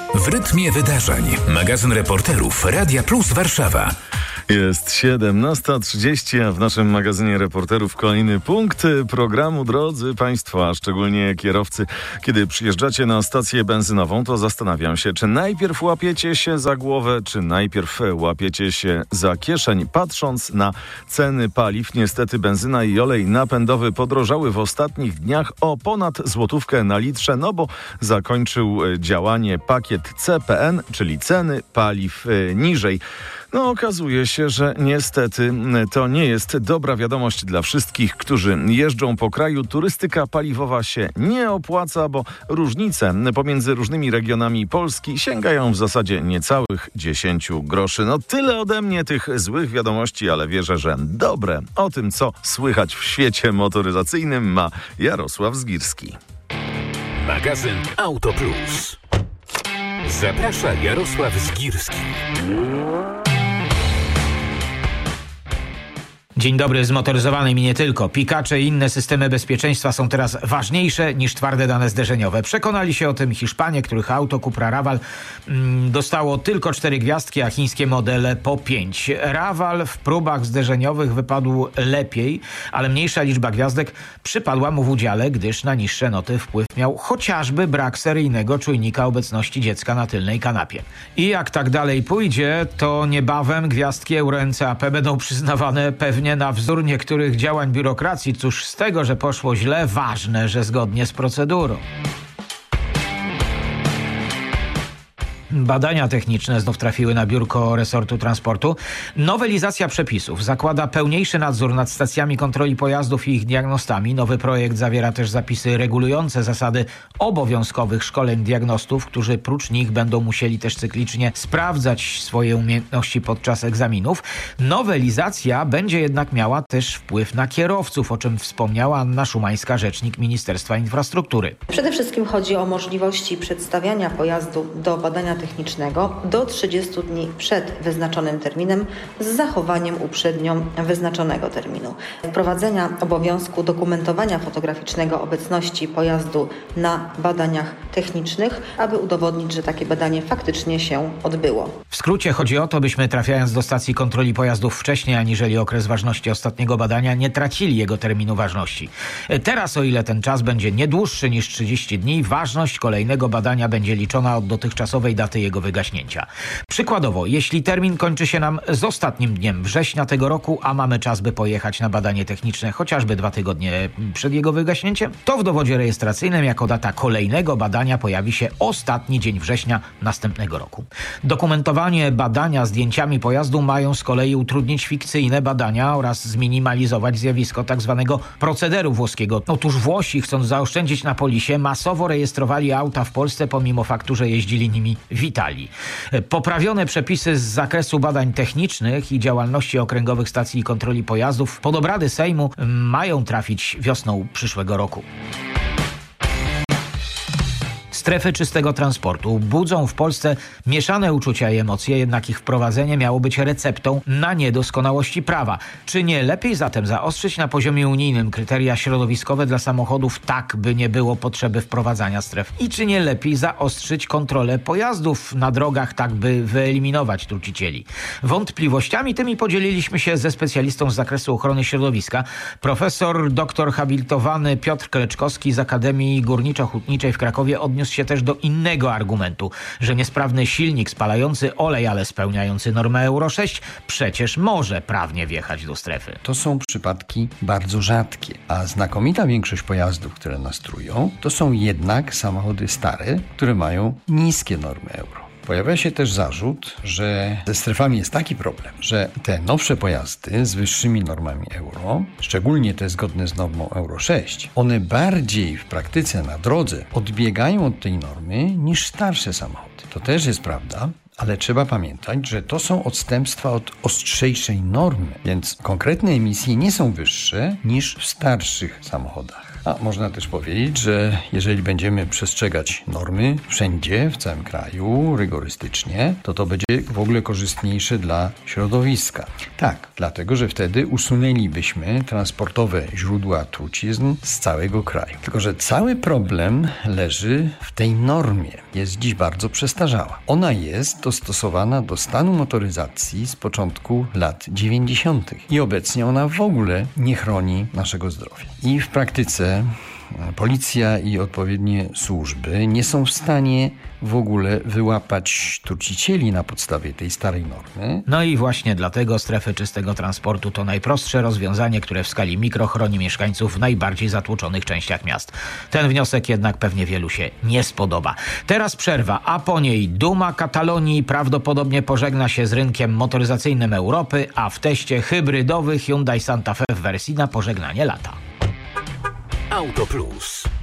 W rytmie wydarzeń. Magazyn reporterów Radia Plus Warszawa. Jest 17:30, a w naszym magazynie reporterów kolejny punkt programu. Drodzy Państwo, a szczególnie kierowcy, kiedy przyjeżdżacie na stację benzynową, to zastanawiam się, czy najpierw łapiecie się za głowę, czy najpierw łapiecie się za kieszeń. Patrząc na ceny paliw, niestety benzyna i olej napędowy podrożały w ostatnich dniach o ponad złotówkę na litrze, no bo zakończył działanie pakiet CPN, czyli ceny paliw niżej. No, okazuje się, że niestety to nie jest dobra wiadomość dla wszystkich, którzy jeżdżą po kraju. Turystyka paliwowa się nie opłaca, bo różnice pomiędzy różnymi regionami Polski sięgają w zasadzie niecałych 10 groszy. No tyle ode mnie tych złych wiadomości, ale wierzę, że dobre. O tym, co słychać w świecie motoryzacyjnym, ma Jarosław Zgirski. Magazyn Auto Plus. Zaprasza Jarosław Zgirski. Dzień dobry, zmotoryzowanym i nie tylko. Pikacze i inne systemy bezpieczeństwa są teraz ważniejsze niż twarde dane zderzeniowe. Przekonali się o tym Hiszpanie, których auto Cupra Raval dostało tylko 4 gwiazdki, a chińskie modele po 5. Raval w próbach zderzeniowych wypadł lepiej, ale mniejsza liczba gwiazdek przypadła mu w udziale, gdyż na niższe noty wpływ miał chociażby brak seryjnego czujnika obecności dziecka na tylnej kanapie. I jak tak dalej pójdzie, to niebawem gwiazdki Euro NCAP będą przyznawane pewnie na wzór niektórych działań biurokracji. Cóż z tego, że poszło źle, ważne, że zgodnie z procedurą. Badania techniczne znów trafiły na biurko resortu transportu. Nowelizacja przepisów zakłada pełniejszy nadzór nad stacjami kontroli pojazdów i ich diagnostami. Nowy projekt zawiera też zapisy regulujące zasady obowiązkowych szkoleń diagnostów, którzy prócz nich będą musieli też cyklicznie sprawdzać swoje umiejętności podczas egzaminów. Nowelizacja będzie jednak miała też wpływ na kierowców, o czym wspomniała Anna Szumańska, rzecznik Ministerstwa Infrastruktury. Przede wszystkim chodzi o możliwości przedstawiania pojazdu do badania technicznego do 30 dni przed wyznaczonym terminem z zachowaniem uprzednio wyznaczonego terminu. Wprowadzenia obowiązku dokumentowania fotograficznego obecności pojazdu na badaniach technicznych, aby udowodnić, że takie badanie faktycznie się odbyło. W skrócie chodzi o to, byśmy trafiając do stacji kontroli pojazdów wcześniej aniżeli okres ważności ostatniego badania, nie tracili jego terminu ważności. Teraz, o ile ten czas będzie nie dłuższy niż 30 dni, ważność kolejnego badania będzie liczona od dotychczasowej daty jego wygaśnięcia. Przykładowo, jeśli termin kończy się nam z ostatnim dniem września tego roku, a mamy czas, by pojechać na badanie techniczne chociażby 2 tygodnie przed jego wygaśnięciem, to w dowodzie rejestracyjnym jako data kolejnego badania pojawi się ostatni dzień września następnego roku. Dokumentowanie badania zdjęciami pojazdu mają z kolei utrudnić fikcyjne badania oraz zminimalizować zjawisko tzw. procederu włoskiego. Otóż Włosi, chcąc zaoszczędzić na polisie, masowo rejestrowali auta w Polsce, pomimo faktu, że jeździli nimi w Italii. Poprawione przepisy z zakresu badań technicznych i działalności okręgowych stacji kontroli pojazdów pod obrady Sejmu mają trafić wiosną przyszłego roku. Strefy czystego transportu budzą w Polsce mieszane uczucia i emocje, jednak ich wprowadzenie miało być receptą na niedoskonałości prawa. Czy nie lepiej zatem zaostrzyć na poziomie unijnym kryteria środowiskowe dla samochodów, tak by nie było potrzeby wprowadzania stref? I czy nie lepiej zaostrzyć kontrolę pojazdów na drogach, tak by wyeliminować trucicieli? Wątpliwościami tymi podzieliliśmy się ze specjalistą z zakresu ochrony środowiska, profesor doktor habilitowany Piotr Kleczkowski z Akademii Górniczo-Hutniczej w Krakowie odniósł się też do innego argumentu, że niesprawny silnik spalający olej, ale spełniający normę Euro 6 przecież może prawnie wjechać do strefy. To są przypadki bardzo rzadkie, a znakomita większość pojazdów, które nas trują, to są jednak samochody stare, które mają niskie normy Euro. Pojawia się też zarzut, że ze strefami jest taki problem, że te nowsze pojazdy z wyższymi normami Euro, szczególnie te zgodne z normą Euro 6, one bardziej w praktyce na drodze odbiegają od tej normy niż starsze samochody. To też jest prawda, ale trzeba pamiętać, że to są odstępstwa od ostrzejszej normy, więc konkretne emisje nie są wyższe niż w starszych samochodach. A można też powiedzieć, że jeżeli będziemy przestrzegać normy wszędzie, w całym kraju, rygorystycznie, to będzie w ogóle korzystniejsze dla środowiska. Tak, dlatego, że wtedy usunęlibyśmy transportowe źródła trucizn z całego kraju. Tylko że cały problem leży w tej normie. Jest dziś bardzo przestarzała. Ona jest dostosowana do stanu motoryzacji z początku lat 90. I obecnie ona w ogóle nie chroni naszego zdrowia. I w praktyce policja i odpowiednie służby nie są w stanie w ogóle wyłapać trucicieli na podstawie tej starej normy. No i właśnie dlatego strefy czystego transportu to najprostsze rozwiązanie, które w skali mikro chroni mieszkańców w najbardziej zatłoczonych częściach miast. Ten wniosek jednak pewnie wielu się nie spodoba. Teraz przerwa, a po niej duma Katalonii prawdopodobnie pożegna się z rynkiem motoryzacyjnym Europy, a w teście hybrydowy Hyundai Santa Fe w wersji na pożegnanie lata. Auto Plus.